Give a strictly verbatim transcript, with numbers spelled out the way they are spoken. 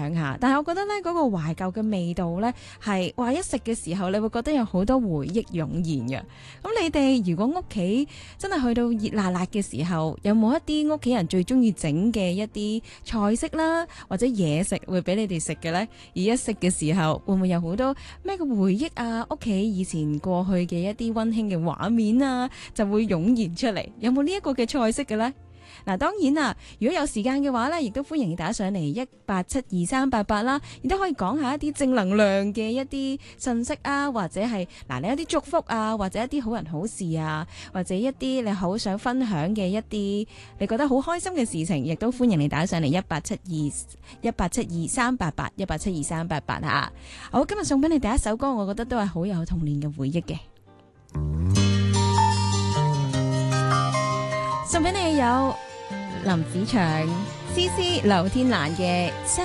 享下。但係我覺得咧，嗰個懷舊嘅味道咧，係話一食嘅時候，你會覺得有好多回憶湧現嘅。咁你哋如果屋企真係去到熱辣辣嘅時候，有冇一啲屋企人最中意整嘅一啲菜式啦，或者嘢食會俾你哋食嘅呢？而一食嘅時候，會唔會有好多咩嘅回憶啊？屋企以前過去嘅一啲溫馨嘅畫面啊，就會湧現出嚟。有冇呢一個嘅菜式嘅呢？嗱，當然啦，如果有時間嘅話咧，亦都歡迎打上嚟一八七二三八八啦，亦都可以講下一啲正能量嘅一啲信息啊，或者係嗱你一啲祝福啊，或者一啲好人好事啊，或者一啲你好想分享嘅一啲你覺得好開心嘅事情，亦都歡迎你打上嚟一八七二一八七二三八八一八七二三八八吓。好，今日送俾你第一首歌，我覺得都係好有童年嘅回憶嘅，送俾你有林子祥、詩詩、劉天蘭嘅。